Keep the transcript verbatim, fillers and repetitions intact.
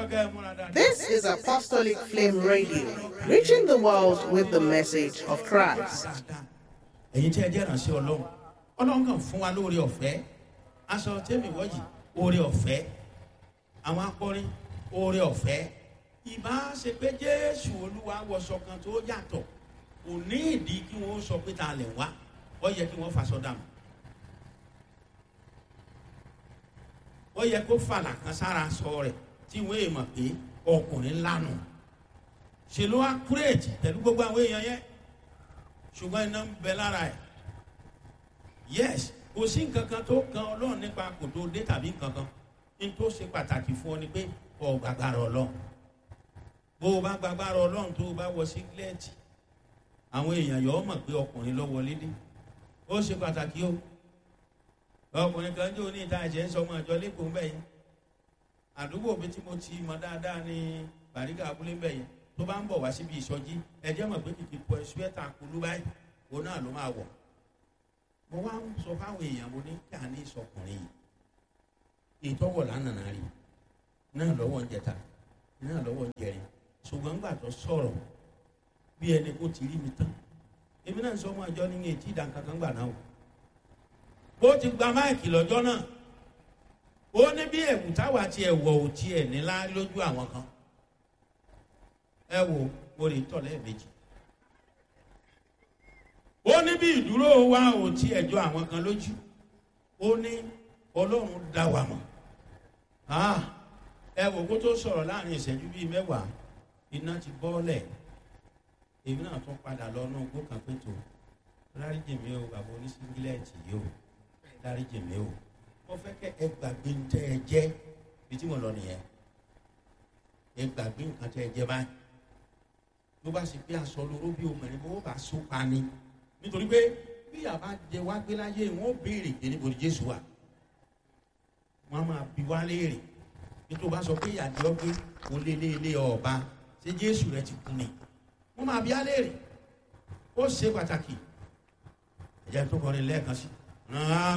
This is Apostolic Flame Radio, reaching the world with the message of Christ. Ẹ̀yin tí ẹ jẹ́ ìránṣẹ́ Ọlọ́run, Ọlọ́run kàn fún wa lóore ọ̀fẹ́, aṣọ tẹ́mi wọ́jì oore ọ̀fẹ́, àwọn akọrin oore ọ̀fẹ́. Ìbá ṣe pé Jésù Olúwa wọṣọ kan tó yàtọ̀, kò ní ìdí kí wọ́n sọ pé ta lẹ̀ wá, ó yẹ kí wọ́n faṣọ dànù. Ó yẹ kó fàlà kan sára sọ rẹ̀ tí wọ́n èèmọ̀ pé ọkùnrin lánàá. Ṣé ló wá kúrèjì pẹ̀lú gbogbo àwọn èèyàn yẹn? Ṣùgbọ́n iná ń bẹ lára ẹ̀. Yes, kò sí nǹkan kan tó kan Ọlọ́run nípa kò tó dé tàbí nǹkan kan. Ní tó ṣe pàtàkì fún ọ ni pé ọ gbàgbára Ọlọ́run. Bó o bá gbàgbára Ọlọ́run tó o bá wọ sígílẹ́ẹ̀tì, àwọn èèyàn yóò mọ̀ pé ọkùnrin ló wọlé dé. Ó ṣe pàtàkì o. Ọkùnrin kan jẹ́ oní ìta ẹ̀jẹ̀ ń sọ ọmọ àjọ lẹ́kọ̀ọ́ ń bẹ̀ yẹn. Àdúgbò mi tí mo ti mọ dáadáa ní Bàrígà abúlé ń bẹ̀ yẹn. Tó bá ń bọ̀ wá síbi ìsọjí, ẹ̀jẹ̀ mọ̀ pé kìkì pọ̀ ṣúẹ́tà kulú báyìí, òun náà ló máa wọ̀. Mo wá ń sọ fáwọn èèyàn mo ní kí a ní ìsọkùnrin yìí. Ìtọ́wọ̀ lánàá rí, náà lọ́wọ́ ń jẹta, náà lọ́wọ́ ń jẹrin. Ṣùgbọ́n gbà tó sọ̀rọ̀ bí ẹni kó ti rí mi tán. Èmi náà ń sọ ọmọ àjọ ní etí ìdánkankan gbà náà. Bó ti gba máìkì lọ́jọ́ náà, ó ní bí ẹ̀wù táwa ti ẹ̀wọ̀ ò tiẹ̀ nílá lójú àwọn kan. Ẹ wo orí tọ̀lẹ́ méjì. Ó ní bí ìdúró wa ò tí ẹjọ́ àwọn kan lójú. Ó ní Ọlọ́run dá wa mọ̀. Ẹ wo kó tó sọ̀rọ̀ láàrin ìṣẹ́jú bíi mẹ́wàá, iná ti bọ́ọ̀lẹ̀. Èmi náà tún padà lọ inú igbó kan pé tó dáríjì mi o bàbá oníṣíngílẹ̀tì yìí o dáríjì mi o. Mo fẹ́ kẹ́ ẹ gbàgbé ń tẹ́ ẹ jẹ́ bí tí mo lọ nìyẹn. Ẹ gbàgbé nǹkan tẹ́ ẹ jẹ́ báyìí. Ló bá ṣe pé aṣọ lóró bí obìnrin bó bá so pa ni. Nítorí pé bí àbá jẹ wá gbé láyé wọn ó béèrè pé níbo ni Jésù wà. Wọ́n á máa bi wá léèrè. Nítorí bá sọ pé ìyàdí ọgbẹ́ kò lé lé lé ọba ṣé Jésù rẹ ti kú ni. Wọ́n máa bi á léèrè. Ó ṣe pàtàkì. Ẹ̀jẹ̀ tó kọrin lẹ́ẹ̀kan sí.